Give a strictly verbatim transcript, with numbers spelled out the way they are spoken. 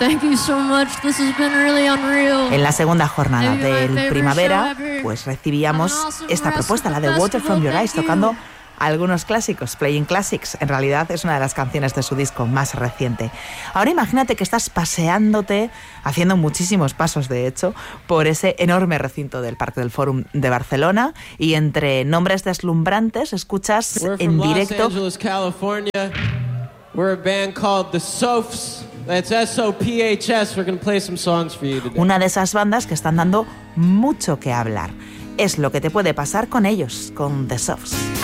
Thank you so much. This has been really unreal. En la segunda jornada del Primavera, pues recibíamos esta propuesta, la de Water From Your Eyes, tocando algunos clásicos, Playing Classics. En realidad es una de las canciones de su disco más reciente. Ahora imagínate que estás paseándote, haciendo muchísimos pasos de hecho, por ese enorme recinto del Parque del Fòrum de Barcelona, y entre nombres deslumbrantes escuchas en directo We're a band called The Sophs. That's S O P H S. We're going to play some songs for you today. Una de esas bandas que están dando mucho que hablar. Es lo que te puede pasar con ellos, con The Sophs.